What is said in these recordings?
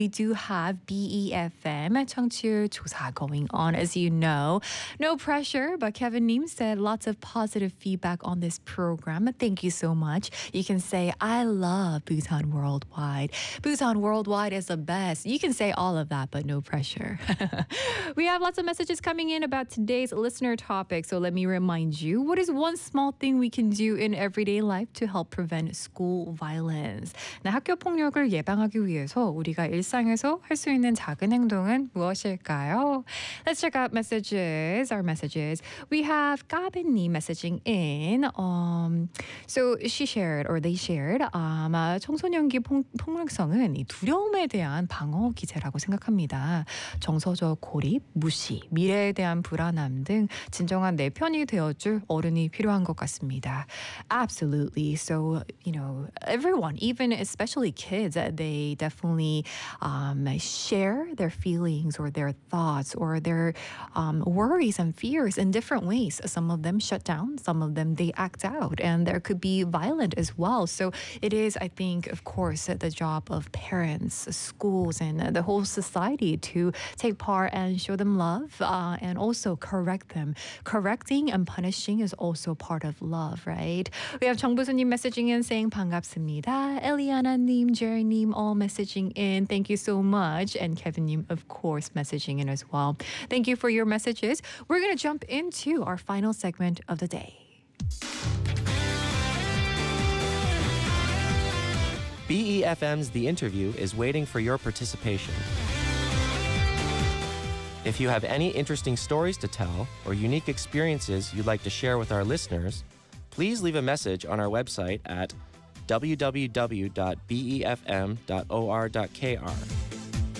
We do have BEFM 청취율 조사 going on, as you know. No pressure, but Kevin Neem said lots of positive feedback on this program. Thank you so much. You can say, I love Busan Worldwide. Busan Worldwide is the best. You can say all of that, but no pressure. We have lots of messages coming in about today's listener topic. So let me remind you, what is one small thing we can do in everyday life to help prevent school violence? 네, 학교 폭력을 예방하기 위해서 우리가 일상에서 할 수 있는 작은 행동은 무엇일까요? Let's check out messages, our messages. We have 까베님 messaging in. So she shared, or they shared, 청소년기 폭력성은 이 두려움에 대한 방어 기제라고 생각합니다. 정서적 고립, 무시, 미래에 대한 불안함 등 진정한 내 편이 되어줄 어른이 필요한 것 같습니다. Absolutely. So, you know, everyone, even especially kids, they definitely share their feelings or their thoughts or their worries and fears in different ways. Some of them shut down, some of them they act out, and there could be violent as well. So it is, I think, of course, the job of parents, schools, and the whole society to take part and show them love and also correct them. Correcting and punishing is also part of love, right? We have 정부수님 messaging in saying 반갑습니다. Eliana님, Jerry님 all messaging in. Thank you so much. And Kevin님, of course, messaging in as well. Thank you for your messages. We're going to jump into our final segment of the day. BEFM's The Interview is waiting for your participation. If you have any interesting stories to tell or unique experiences you'd like to share with our listeners, please leave a message on our website at www.befm.or.kr.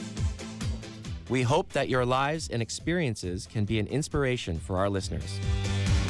We hope that your lives and experiences can be an inspiration for our listeners.